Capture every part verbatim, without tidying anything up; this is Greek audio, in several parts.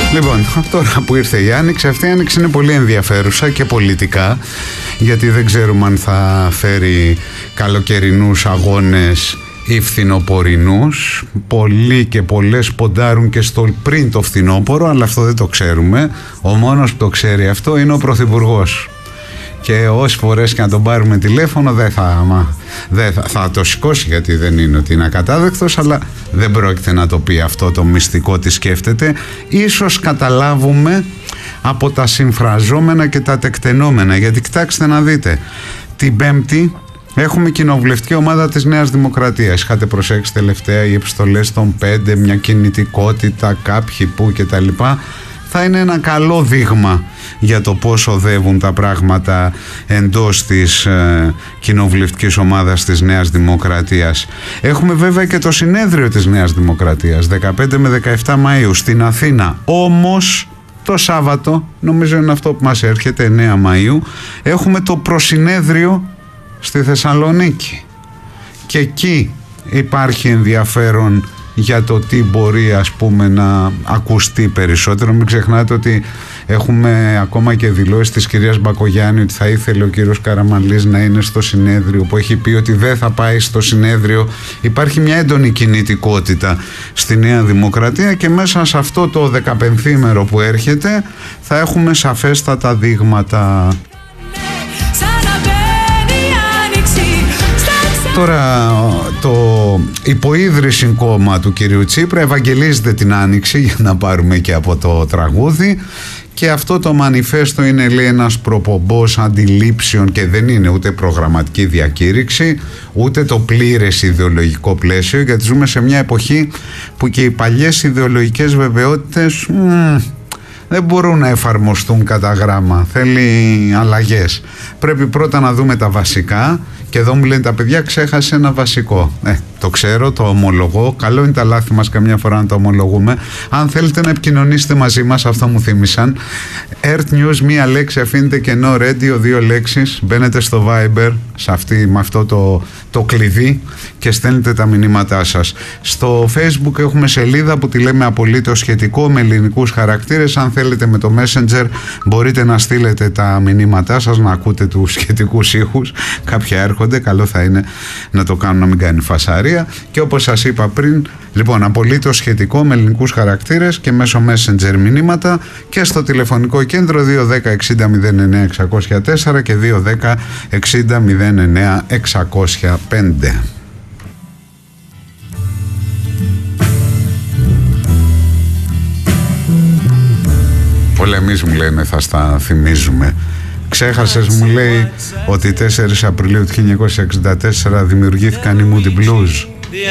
Λοιπόν, τώρα που ήρθε η Άνοιξη, αυτή η Άνοιξη είναι πολύ ενδιαφέρουσα και πολιτικά, γιατί δεν ξέρουμε αν θα φέρει καλοκαιρινούς αγώνες ή φθινοπορεινούς. Πολλοί και πολλές ποντάρουν και στο πριν το φθινόπωρο, αλλά αυτό δεν το ξέρουμε. Ο μόνος που το ξέρει αυτό είναι ο Πρωθυπουργός. Και όσες φορές και να τον πάρουμε τηλέφωνο δεν θα, μα, δεν θα, θα το σηκώσει, γιατί δεν είναι ότι είναι ακατάδεκτος, αλλά δεν πρόκειται να το πει αυτό το μυστικό τι σκέφτεται. Ίσως καταλάβουμε από τα συμφραζόμενα και τα τεκτενόμενα, γιατί κοιτάξτε να δείτε, την Πέμπτη έχουμε κοινοβουλευτική ομάδα της Νέας Δημοκρατίας. Είχατε προσέξει τελευταία οι επιστολές των πέντε, μια κινητικότητα, κάποιοι που κτλ. Θα είναι ένα καλό δείγμα για το πώς οδεύουν τα πράγματα εντός της ε, κοινοβουλευτικής ομάδας της Νέας Δημοκρατίας. Έχουμε βέβαια και το συνέδριο της Νέας Δημοκρατίας δεκαπέντε με δεκαεπτά Μαΐου στην Αθήνα. Όμως το Σάββατο, νομίζω είναι αυτό που μας έρχεται, εννέα Μαΐου, έχουμε το προσυνέδριο στη Θεσσαλονίκη. Και εκεί υπάρχει ενδιαφέρον για το τι μπορεί, ας πούμε, να ακουστεί περισσότερο. Μην ξεχνάτε ότι έχουμε ακόμα και δηλώσεις της κυρίας Μπακογιάννη ότι θα ήθελε ο κύριος Καραμανλής να είναι στο συνέδριο, που έχει πει ότι δεν θα πάει στο συνέδριο. Υπάρχει μια έντονη κινητικότητα στη Νέα Δημοκρατία και μέσα σε αυτό το δεκαπενθήμερο που έρχεται θα έχουμε σαφέστατα δείγματα. Τώρα το υποίδρυση κόμμα του κυρίου Τσίπρα ευαγγελίζεται την Άνοιξη, για να πάρουμε και από το τραγούδι, και αυτό το μανιφέστο είναι, λέει, ένας προπομπός αντιλήψεων και δεν είναι ούτε προγραμματική διακήρυξη ούτε το πλήρες ιδεολογικό πλαίσιο, γιατί ζούμε σε μια εποχή που και οι παλιές ιδεολογικές βεβαιότητες μ, δεν μπορούν να εφαρμοστούν κατά γράμμα, θέλει αλλαγές. Πρέπει πρώτα να δούμε τα βασικά, και εδώ μου λένε τα παιδιά ξέχασε ένα βασικό. Ε, το ξέρω, το ομολογώ, καλό είναι τα λάθη μας καμιά φορά να το ομολογούμε. Αν θέλετε να επικοινωνήσετε μαζί μας, αυτό μου θύμισαν, Earth News, μία λέξη, αφήνετε κενό radio, δύο λέξεις, μπαίνετε στο Viber σε αυτή, με αυτό το, το κλειδί και στέλνετε τα μηνύματά σας. Στο Facebook έχουμε σελίδα που τη λέμε απολύτως σχετικό, με ελληνικούς χαρακτήρες. Αν θέλετε με το Messenger μπορείτε να στείλετε τα μηνύματά σας, να ακούτε τους σχετικούς ήχους. Κάποια έρχονται, καλό θα είναι να το κάνουν, να μην κάνει φασαρία. Και όπως σας είπα πριν, λοιπόν, απολύτως σχετικό με ελληνικούς χαρακτήρες και μέσω Messenger μηνύματα, και στο τηλεφωνικό κέντρο δύο ένα μηδέν εξήντα μηδέν εννέα εξακόσια τέσσερα και δύο ένα μηδέν εξήντα μηδέν εννέα εξακόσια πέντε. Πολεμείς, μου λένε, θα στα θυμίζουμε. Ξέχασες, μου λέει, ότι τέσσερις Απριλίου του χίλια εννιακόσια εξήντα τέσσερα δημιουργήθηκαν οι Moody Blues.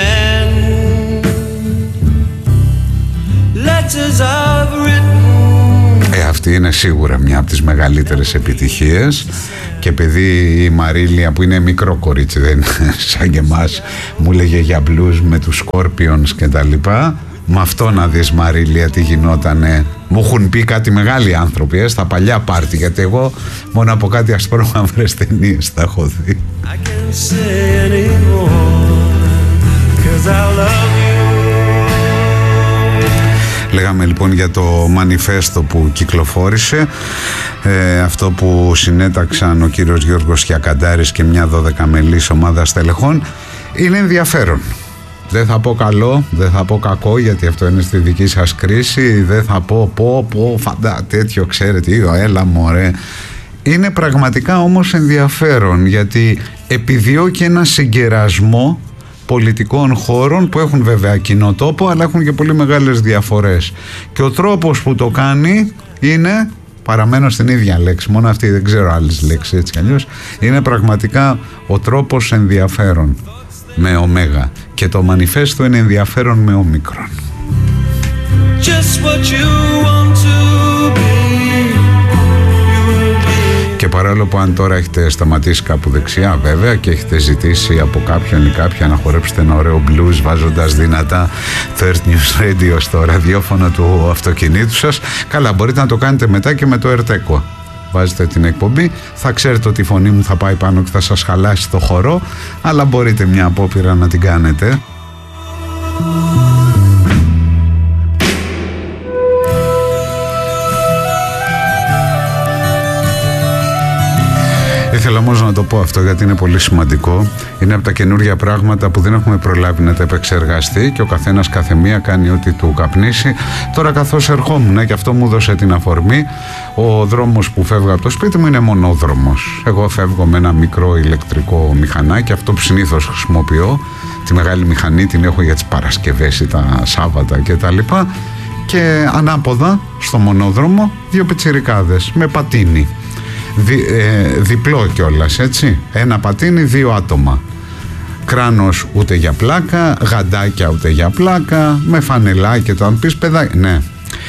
Ε, αυτή είναι σίγουρα μια από τις μεγαλύτερες επιτυχίες, και επειδή η Μαρίλια, που είναι μικρό κορίτσι, δεν είναι σαν και εμάς, μου λέγε για blues με τους Scorpions και τα λοιπά. Με αυτό να δεις, Μαρίλια, τι γινότανε. Μου έχουν πει κάτι μεγάλοι άνθρωποι ε, στα παλιά πάρτι, γιατί εγώ μόνο από κάτι ασπρόμαυρες ταινίες τα έχω δει. Λέγαμε λοιπόν για το μανιφέστο που κυκλοφόρησε, ε, αυτό που συνέταξαν ο κύριος Γιώργος Κιακαντάρης και μια δωδεκαμελής ομάδα στελεχών. Είναι ενδιαφέρον. Δεν θα πω καλό, δεν θα πω κακό, γιατί αυτό είναι στη δική σας κρίση. Δεν θα πω πω πω φαντά τέτοιο, ξέρετε, έλα μωρέ. Είναι πραγματικά όμως ενδιαφέρον, γιατί επιδιώκει ένα συγκερασμό πολιτικών χώρων που έχουν βέβαια κοινό τόπο, αλλά έχουν και πολύ μεγάλες διαφορές. Και ο τρόπος που το κάνει είναι, παραμένω στην ίδια λέξη, μόνο αυτή, δεν ξέρω άλλες λέξεις έτσι κι αλλιώς, είναι πραγματικά ο τρόπος ενδιαφέρον με ωμέγα, και το μανιφέστο είναι ενδιαφέρον με ομίκρον. Και παρόλο που αν τώρα έχετε σταματήσει κάπου δεξιά βέβαια και έχετε ζητήσει από κάποιον ή κάποια να χορέψετε ένα ωραίο blues βάζοντας δυνατά το Earth News Radio στο ραδιόφωνο του αυτοκινήτου σας, καλά, μπορείτε να το κάνετε μετά και με το Earth Echo. Βάζετε την εκπομπή, θα ξέρετε ότι η φωνή μου θα πάει πάνω και θα σας χαλάσει το χορό, αλλά μπορείτε μια απόπειρα να την κάνετε. Ήθελα όμως να το πω αυτό γιατί είναι πολύ σημαντικό. Είναι από τα καινούργια πράγματα που δεν έχουμε προλάβει να τα επεξεργαστεί και ο καθένας κάθε μία κάνει ό,τι του καπνίσει. Τώρα καθώς ερχόμουν και αυτό μου έδωσε την αφορμή, ο δρόμος που φεύγω από το σπίτι μου είναι μονόδρομος. Εγώ φεύγω με ένα μικρό ηλεκτρικό μηχανάκι, αυτό που συνήθως χρησιμοποιώ. Τη μεγάλη μηχανή την έχω για τις Παρασκευές ή τα Σάββατα και τα λοιπά. Και ανάποδα στο μονόδρομο δύο πιτσιρικάδες με πατίνι. Δι, ε, διπλό κιόλας, έτσι. Ένα πατίνι, δύο άτομα. Κράνος ούτε για πλάκα, γαντάκια ούτε για πλάκα, με φανελάκι, το αν πεις παιδάκι, ναι.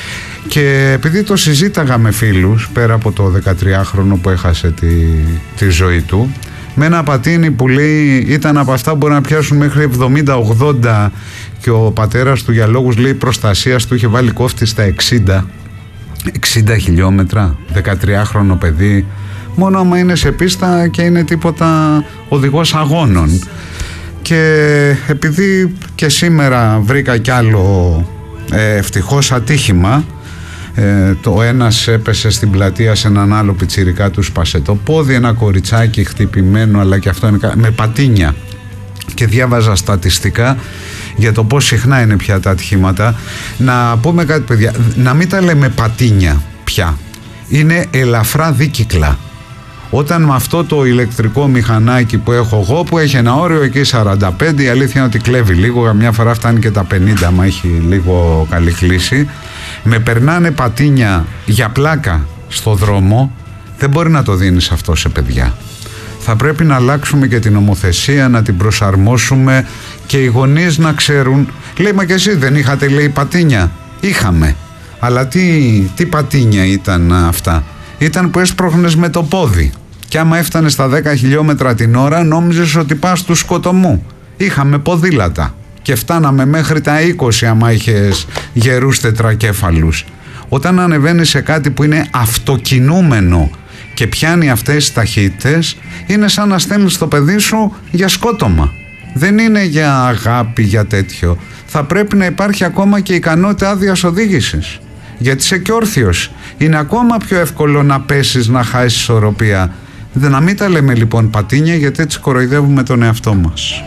Και επειδή το συζήταγα με φίλους, πέρα από το δεκατριάχρονο που έχασε τη, τη ζωή του, με ένα πατίνι που λέει ήταν από αυτά που μπορεί να πιάσουν μέχρι εβδομήντα ογδόντα και ο πατέρας του για λόγους λέει προστασίας του είχε βάλει κόφτη στα εξήντα εξήντα χιλιόμετρα, δεκατριάχρονο παιδί, μόνο άμα είναι σε πίστα και είναι τίποτα οδηγός αγώνων. Και επειδή και σήμερα βρήκα κι άλλο ε, ευτυχώς ατύχημα, ε, το ένας έπεσε στην πλατεία σε έναν άλλο πιτσιρικά, του σπάσε το πόδι, ένα κοριτσάκι χτυπημένο, αλλά και αυτό είναι με πατίνια. Και διάβαζα στατιστικά για το πώς συχνά είναι πια τα ατυχήματα. Να πούμε κάτι, παιδιά, να μην τα λέμε πατίνια πια, είναι ελαφρά δίκυκλα. Όταν με αυτό το ηλεκτρικό μηχανάκι που έχω εγώ, που έχει ένα όριο εκεί σαράντα πέντε, η αλήθεια είναι ότι κλέβει λίγο, καμιά φορά φτάνει και τα πενήντα άμα έχει λίγο καλή κλίση, με περνάνε πατίνια για πλάκα στο δρόμο, δεν μπορεί να το δίνεις αυτό σε παιδιά. Θα πρέπει να αλλάξουμε και την νομοθεσία, να την προσαρμόσουμε και οι γονείς να ξέρουν. Λέει, μα και εσύ δεν είχατε, λέει, πατίνια? Είχαμε. Αλλά τι, τι πατίνια ήταν αυτά? Ήταν που έσπροχνες με το πόδι και άμα έφτανε στα δέκα χιλιόμετρα την ώρα νόμιζες ότι πας του σκοτωμού. Είχαμε ποδήλατα και φτάναμε μέχρι τα είκοσι άμα είχες γερούς τετρακέφαλους. Όταν ανεβαίνεις σε κάτι που είναι αυτοκινούμενο και πιάνει αυτές τις ταχύτητες, είναι σαν να στέλνεις το παιδί σου για σκότωμα. Δεν είναι για αγάπη, για τέτοιο. Θα πρέπει να υπάρχει ακόμα και ικανότητα άδειας οδήγησης. Γιατί είσαι και όρθιος. Είναι ακόμα πιο εύκολο να πέσεις, να χάσεις ισορροπία. Δεν, να μην τα λέμε λοιπόν πατίνια, γιατί έτσι κοροϊδεύουμε τον εαυτό μας.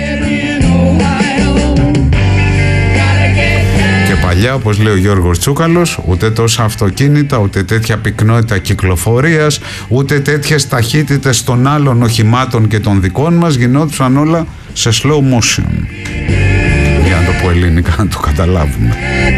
Και παλιά, όπως λέει ο Γιώργος Τσούκαλος, ούτε τόσα αυτοκίνητα, ούτε τέτοια πυκνότητα κυκλοφορίας, ούτε τέτοιες ταχύτητες των άλλων οχημάτων και των δικών μας, γινόντουσαν όλα σε slow motion. Για να το πω ελληνικά, να το καταλάβουμε.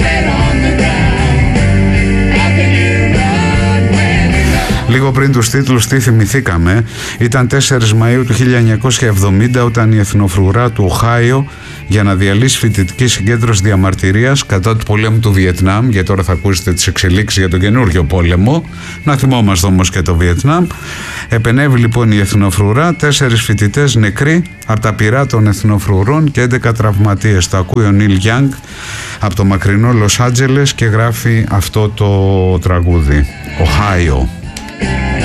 Λίγο πριν τους τίτλους, τι θυμηθήκαμε, ήταν τέσσερις Μαΐου του χίλια εννιακόσια εβδομήντα όταν η εθνοφρουρά του Οχάιο, για να διαλύσει φοιτητική συγκέντρωση διαμαρτυρίας κατά του πολέμου του Βιετνάμ, γιατί τώρα θα ακούσετε τις εξελίξεις για τον καινούργιο πόλεμο, να θυμόμαστε όμως και το Βιετνάμ, επενέβη λοιπόν η εθνοφρουρά, τέσσερις φοιτητές νεκροί από τα πυρά των εθνοφρουρών και έντεκα τραυματίες. Το ακούει ο Νίλ Γιάνγκ από το μακρινό Λος Άντζελες και γράφει αυτό το τραγούδι, Οχάιο.